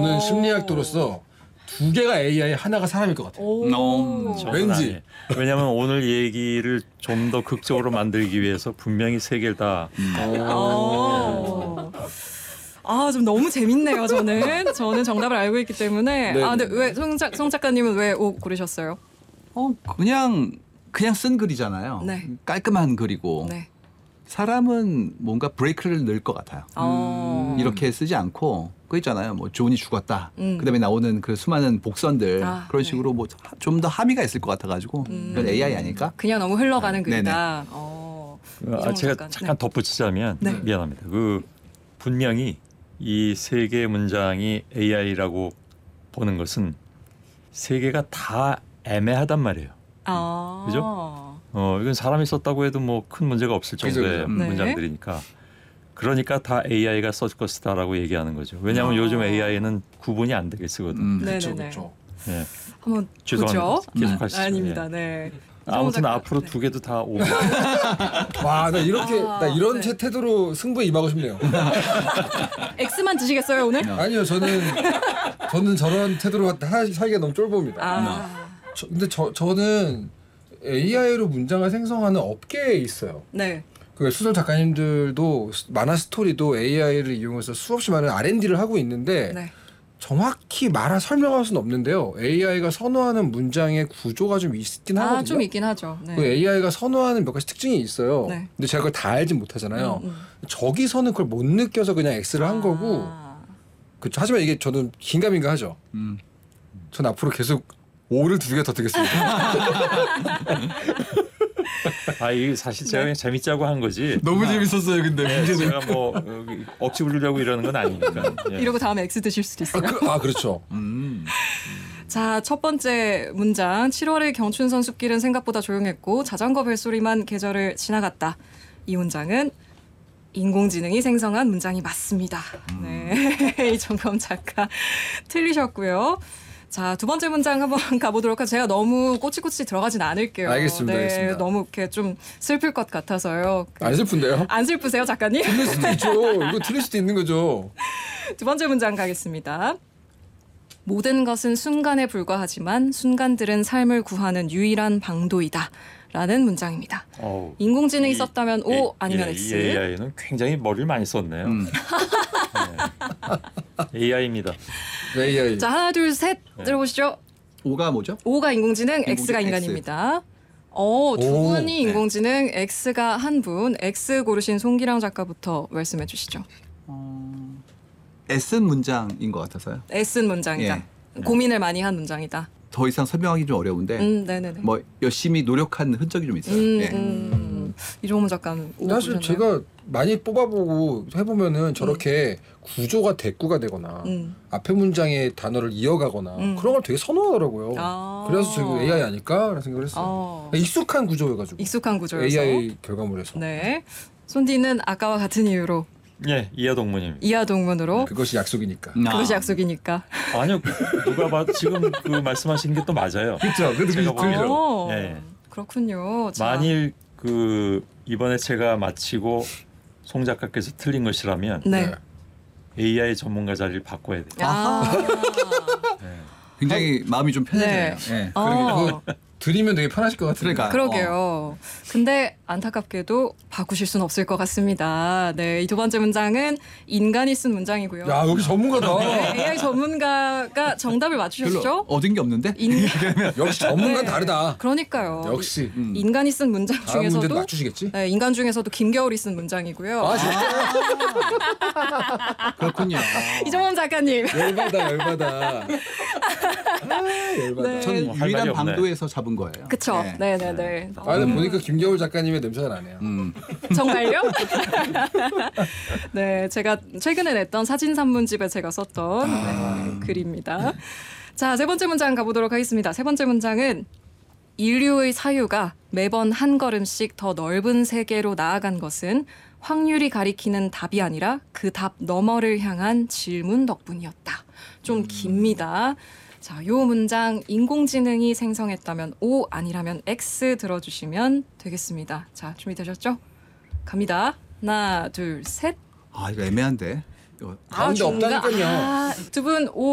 저는 심리학도로서 두 개가 AI, 하나가 사람일 것 같아요. 왠지. 왜냐하면 오늘 얘기를 좀 더 극적으로 만들기 위해서 분명히 세 개를 다. 좀 너무 재밌네요. 저는 정답을 알고 있기 때문에. 네. 근데 왜 송 작가님은 왜 O 고르셨어요? 그냥 쓴 글이잖아요. 네. 깔끔한 글이고 네. 사람은 뭔가 브레이크를 넣을 것 같아요. 이렇게 쓰지 않고 그 있잖아요. 뭐 존이 죽었다. 그다음에 나오는 그 수많은 복선들 그런 네. 식으로 뭐 좀 더 함의가 있을 것 같아가지고 이건 AI 아닐까? 그냥 너무 흘러가는 네네. 글이다. 이정훈 제가 작가. 잠깐 덧붙이자면 네. 미안합니다. 분명히 이 세 개의 문장이 AI라고 보는 것은 세 개가 다 애매하단 말이에요. 그죠? 이건 사람이 썼다고 해도 뭐 큰 문제가 없을 정도의 그죠. 네. 문장들이니까. 그러니까 다 AI가 썼을 것이다라고 얘기하는 거죠. 왜냐하면 요즘 AI는 구분이 안 되게 쓰거든. 그렇죠, 네네네. 그렇죠. 예. 한번 죄송합니다. 보죠. 계속하시죠. 아닙니다. 예. 네. 아무튼 작가. 앞으로 네. 두 개도 다 오고. 와, 나 이런 네. 태도로 승부에 임하고 싶네요. X만 드시겠어요 오늘? 아니요, 저는 저런 태도로 살기가 너무 쫄봅니다. 근데 저는 AI로 문장을 생성하는 업계에 있어요. 네. 그 수설 작가님들도 만화 스토리도 AI를 이용해서 수없이 많은 R&D를 하고 있는데 네. 정확히 설명할 수는 없는데요. AI가 선호하는 문장의 구조가 좀 있긴 하거든요. 좀 있긴 하죠. 네. 그 AI가 선호하는 몇 가지 특징이 있어요. 네. 근데 제가 그걸 다 알진 못하잖아요. 저기서는 그걸 못 느껴서 그냥 X를 한 거고. 그렇죠. 하지만 이게 저는 긴가민가하죠. 전 앞으로 계속 O를 두 개 더 드겠습니다. 이게 사실 제가 그냥 재밌자고 한 거지. 너무 재밌었어요. 근데 제가 뭐 억지 부리려고 이러는 건 아니니까. 예. 이러고 다음에 X 드실 수도 있어요. 그렇죠. 자, 첫 번째 문장. 7월의 경춘선 숲길은 생각보다 조용했고 자전거 벨소리만 계절을 지나갔다. 이 문장은 인공지능이 생성한 문장이 맞습니다. 네, 이정범 작가 틀리셨고요. 자, 두 번째 문장 한번 가보도록 하죠. 제가 너무 꼬치꼬치 들어가진 않을게요. 알겠습니다. 네, 알겠습니다. 너무 이렇게 좀 슬플 것 같아서요. 안 슬픈데요? 안 슬프세요, 작가님? 틀릴 수도 있죠. 이거 틀릴 수도 있는 거죠. 두 번째 문장 가겠습니다. 모든 것은 순간에 불과하지만 순간들은 삶을 구하는 유일한 방도이다. 라는 문장입니다. 인공지능이 썼다면 O 아니면 X. 이 AI는 굉장히 머리를 많이 썼네요. AI입니다. AI. 자, 하나, 둘, 셋 들어보시죠. O가 뭐죠? O가 인공지능, X가 X. 인간입니다. 두 분이 인공지능, X가 한 분. X 고르신 송기랑 작가부터 말씀해 주시죠. S는 문장인 것 같아서요. S는 문장이다. 고민을 많이 한 문장이다. 더 이상 설명하기 좀 어려운데 네네네. 뭐 열심히 노력한 흔적이 좀 있어요. 이종훈 작가는 O 사실 고르셨나요? 제가 많이 뽑아보고 해보면은 저렇게 구조가 대꾸가 되거나 앞에 문장의 단어를 이어가거나 그런 걸 되게 선호하더라고요. 그래서 제가 AI 아닐까라는 생각을 했어요. 익숙한 구조여가지고. 익숙한 구조여서. AI 결과물에서. 네. 손디는 아까와 같은 이유로 예, 이하동무님. 이하동문으로 그것이 약속이니까. 그것이 약속이니까. 아니요, 누가 봐도 지금 그 말씀하신 게 또 맞아요. 그렇죠. 그래도 제가 보기에는. 예. 그렇군요. 자, 만일 이번에 제가 마치고 송 작가께서 틀린 것이라면 네. AI 전문가 자리를 바꿔야 돼요. 굉장히 마음이 좀 편해져요. 네. 예. 드리면 되게 편하실 것 같은데. 그러니까. 그러게요. 근데 안타깝게도 바꾸실 수는 없을 것 같습니다. 네, 이 두 번째 문장은 인간이 쓴 문장이고요. 야, 여기 전문가다. 네, AI 전문가가 정답을 별로 맞추셨죠? 얻은 게 없는데? 역시 전문가 네. 다르다. 그러니까요. 역시. 인간이 쓴 문장 다음 문제도 중에서도 맞추시겠지? 네, 인간 중에서도 김겨울이 쓴 문장이고요. 아, 진짜? 그렇군요. 이정범 작가님. 열받아. 열받아. 네. 저는 할 말이 유일한 없네. 방도에서 잡은 거예요. 그쵸. 네. 네네네. 근데 보니까 김겨울 작가님의 냄새가 나네요. 정말요? 네, 제가 최근에 냈던 사진 산문집에 제가 썼던 글입니다. 자, 세 번째 문장 가보도록 하겠습니다. 세 번째 문장은 인류의 사유가 매번 한 걸음씩 더 넓은 세계로 나아간 것은 확률이 가리키는 답이 아니라 그 답 너머를 향한 질문 덕분이었다. 좀 깁니다. 자, 요 문장 인공지능이 생성했다면 O 아니라면 X 들어주시면 되겠습니다. 자, 준비되셨죠? 갑니다. 하나, 둘, 셋. 이거 애매한데. 가운데 없다니까요. 두 분 O